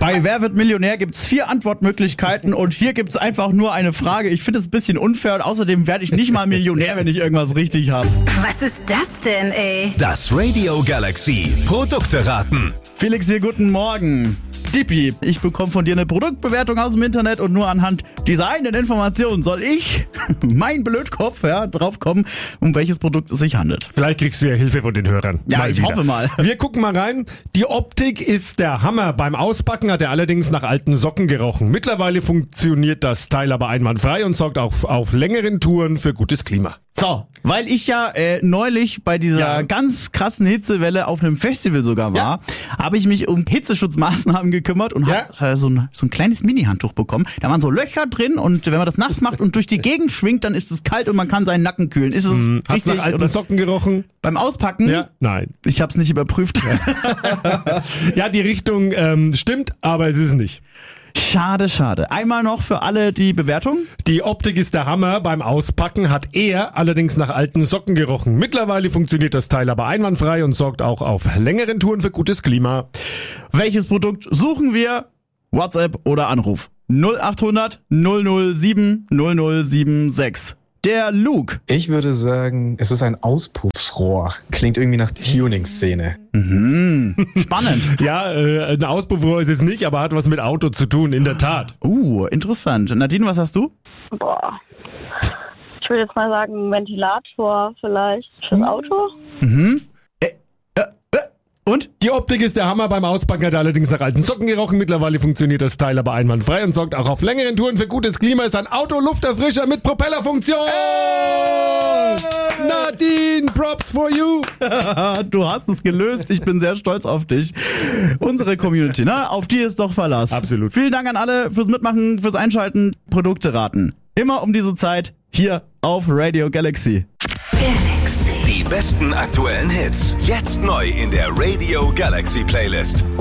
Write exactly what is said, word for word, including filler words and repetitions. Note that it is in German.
Bei Wer wird Millionär gibt's vier Antwortmöglichkeiten und hier gibt's einfach nur eine Frage. Ich finde es ein bisschen unfair und außerdem werde ich nicht mal Millionär, wenn ich irgendwas richtig habe. Was ist das denn, ey? Das Radio Galaxy Produkte raten. Felix hier, guten Morgen. Dippi, ich bekomme von dir eine Produktbewertung aus dem Internet und nur anhand dieser einen Information soll ich, mein Blödkopf, ja, draufkommen, um welches Produkt es sich handelt. Vielleicht kriegst du ja Hilfe von den Hörern. Ja, mal ich wieder. hoffe mal. Wir gucken mal rein. Die Optik ist der Hammer. Beim Auspacken hat er allerdings nach alten Socken gerochen. Mittlerweile funktioniert das Teil aber einwandfrei und sorgt auch auf längeren Touren für gutes Klima. So, weil ich ja äh, neulich bei dieser Ja. ganz krassen Hitzewelle auf einem Festival sogar war, habe ich mich um Hitzeschutzmaßnahmen gekümmert und Ja. habe so ein, so ein kleines Mini-Handtuch bekommen. Da waren so Löcher drin und wenn man das nass macht und durch die Gegend schwingt, dann ist es kalt und man kann seinen Nacken kühlen. Ist es Hat's richtig? nach alten oder? Socken gerochen? Beim Auspacken? Ja. Nein. Ich habe es nicht überprüft. Ja, die Richtung ähm, stimmt, aber es ist nicht. Schade, schade. Einmal noch für alle die Bewertung. Die Optik ist der Hammer. Beim Auspacken hat er allerdings nach alten Socken gerochen. Mittlerweile funktioniert das Teil aber einwandfrei und sorgt auch auf längeren Touren für gutes Klima. Welches Produkt suchen wir? WhatsApp oder Anruf? null acht hundert null null sieben null null sieben sechs. Der Luke. Ich würde sagen, es ist ein Auspuffsrohr. Klingt irgendwie nach Tuning-Szene. Mhm. Spannend. Ja, äh, ein Auspuffrohr ist es nicht, aber hat was mit Auto zu tun, in der Tat. Uh, interessant. Nadine, was hast du? Boah. Ich würde jetzt mal sagen, Ventilator vielleicht fürs Auto. Mhm. Äh, äh, äh. Und? Die Optik ist der Hammer. Beim Auspacken hat er allerdings nach alten Socken gerochen. Mittlerweile funktioniert das Teil aber einwandfrei und sorgt auch auf längeren Touren für gutes Klima. Ist ein Autolufterfrischer mit Propellerfunktion. Äh! Nadine, props for you. Du hast es gelöst. Ich bin sehr stolz auf dich. Unsere Community, ne? Auf die ist doch Verlass. Absolut. Vielen Dank an alle fürs Mitmachen, fürs Einschalten. Produkte raten. Immer um diese Zeit hier auf Radio Galaxy. Galaxy. Die besten aktuellen Hits. Jetzt neu in der Radio Galaxy Playlist.